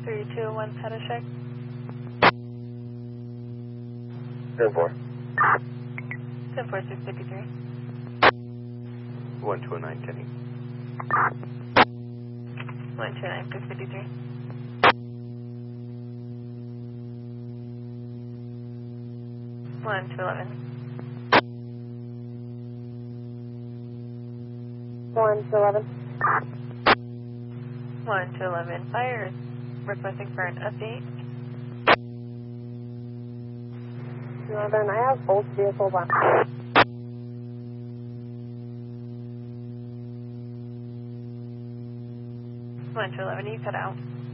321 Petashek. 10-4. 10-4-653. 1209 Kenny. 129-653. 1-11. 1-11. 1-11. Fire is requesting for an update. 11, I have both vehicles on. 1-11, you cut out.